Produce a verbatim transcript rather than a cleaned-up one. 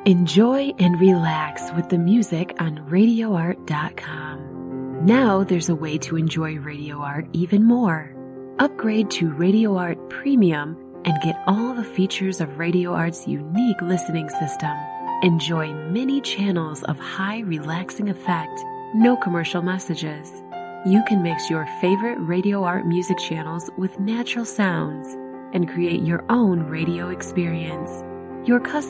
Enjoy and relax with the music on radio art dot com. Now there's a way to enjoy Radio Art even more. Upgrade to Radio Art Premium and get all the features of Radio Art's unique listening system. Enjoy many channels of high relaxing effect, no commercial messages. You can mix your favorite Radio Art music channels with natural sounds and create your own radio experience. Your custom